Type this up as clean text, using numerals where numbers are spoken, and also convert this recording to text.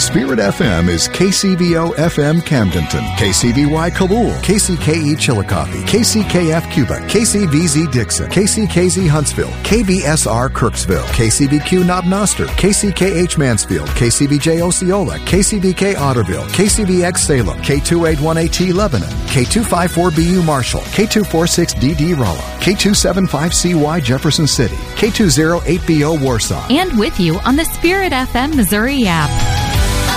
Spirit FM is KCVO FM Camdenton, KCVY Kabul, KCKE Chillicothe, KCKF Cuba, KCVZ Dixon, KCKZ Huntsville, KBSR Kirksville, KCBQ Knob Noster, KCKH Mansfield, KCBJ Osceola, KCBK Otterville, KCBX Salem, K281AT Lebanon, K254BU Marshall, K246DD Rolla, K275CY Jefferson City, K208BO Warsaw. And with you on the Spirit FM Missouri app.